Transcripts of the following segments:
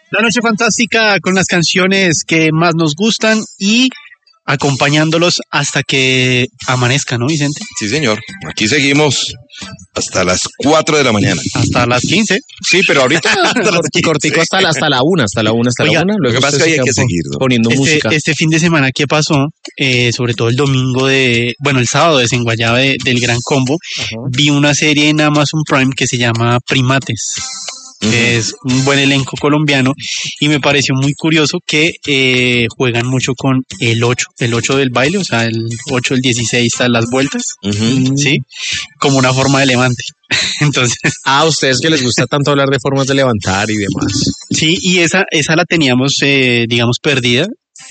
La noche fantástica con las canciones que más nos gustan y acompañándolos hasta que amanezca, ¿no, Vicente? Sí, señor. Aquí seguimos hasta las 4 de la mañana. Hasta las 15. Sí, pero ahorita cortico hasta la una. Oiga, Luego lo que pasa es que hay que seguir, ¿no? poniendo música. Este fin de semana, ¿qué pasó? Sobre todo el domingo el sábado de Desenguayaba del Gran Combo, vi una serie en Amazon Prime que se llama Primates. Que es un buen elenco colombiano y me pareció muy curioso que juegan mucho con el 8 del baile, o sea, el 8, el 16 a las vueltas, ¿sí? Como una forma de levante. Entonces, a ustedes que les gusta tanto hablar de formas de levantar y demás. Sí, y esa la teníamos, digamos, perdida.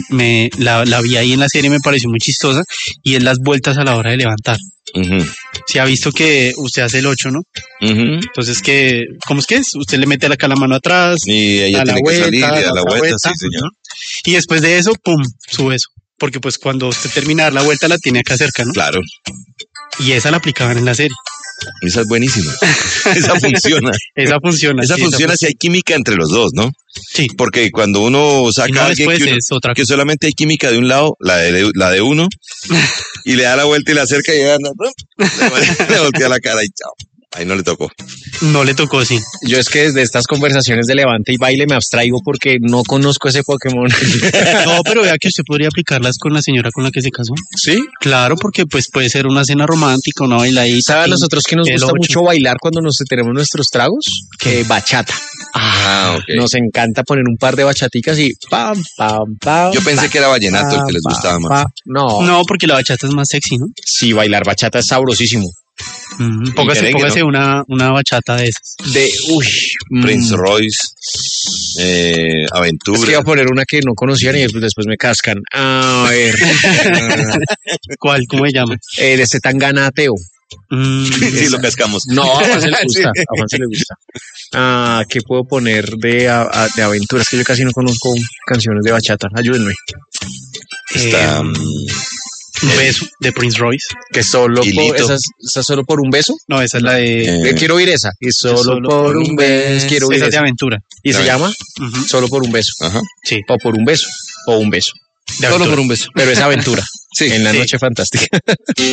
La vi ahí en la serie, me pareció muy chistosa y es las vueltas a la hora de levantar. Se ha visto que usted hace el 8, ¿no? Entonces, ¿cómo es que es? Usted le mete acá la mano atrás, y ella tiene que salir y a la vuelta, sí, señor. Y después de eso, ¡pum!, sube eso. Porque pues cuando usted termina de dar la vuelta la tiene acá cerca, ¿no? Claro. Y esa la aplicaban en la serie. Esa es buenísima. Esa funciona. Esa funciona si hay química entre los dos, ¿no? Sí. Porque cuando uno saca a alguien que solamente hay química de un lado, la de uno, y le da la vuelta y la acerca y anda, le voltea la cara y chao. Ahí no le tocó. No le tocó, sí. Yo es que desde estas conversaciones de levante y baile me abstraigo porque no conozco ese Pokémon. No, pero vea que usted podría aplicarlas con la señora con la que se casó. ¿Sí? Claro, porque pues puede ser una cena romántica, una bailadita. ¿Sabe a nosotros que nos gusta mucho bailar cuando nos tenemos nuestros tragos? Bachata. Okay. Nos encanta poner un par de bachaticas y pam, pam, pam. Yo pensé que era vallenato el que les gustaba más. No, porque la bachata es más sexy, ¿no? Sí, bailar bachata es sabrosísimo. Póngase una bachata de esas. Prince Royce, Aventura. Es que iba a poner una que no conocían y después me cascan. A ver. ¿Cuál? ¿Cómo se llama? De ese Tangana Ateo. Sí, lo cascamos. No, a Juan se le gusta. A Juan se le gusta. ¿Qué puedo poner de aventuras? Es que yo casi no conozco canciones de bachata. Ayúdenme. Está... Un beso de Prince Royce. Que solo ¿esa solo por un beso? No, esa es la de... quiero oír esa. Y solo por un beso. Quiero oír esa esa. de Aventura. ¿Y se llama? Solo por un beso. Ajá. Sí. O por un beso. O un beso. Solo por un beso. Pero es aventura. Sí. En la noche fantástica.